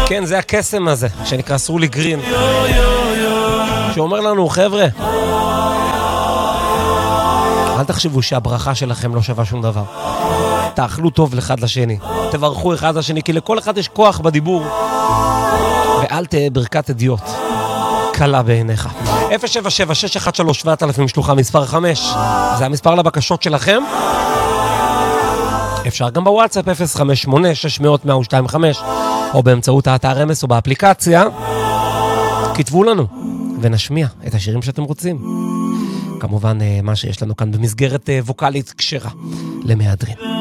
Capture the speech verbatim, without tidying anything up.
כן, זה הקסם הזה, שנקרא סרולי גרין, שאומר לנו, חבר'ה, אל תחשבו שהברכה שלכם לא שווה שום דבר. תאכלו טוב אחד לשני, תברכו אחד לשני, כי לכל אחד יש כוח בדיבור, ואל תהיה ברכת אדיוט קלה בעיניך. אפס שבע שבע שש אחת שלוש שבע אלף שלוחה מספר חמש, זה המספר לבקשות שלכם. אפשר גם בוואטסאפ אפס חמש שמונה שש מאות מאה ושתיים חמש, או באמצעות האתר אמס או באפליקציה. כתבו לנו ונשמיע את השירים שאתם רוצים, כמובן מה שיש לנו כאן במסגרת ווקלית כשרה למהדרין.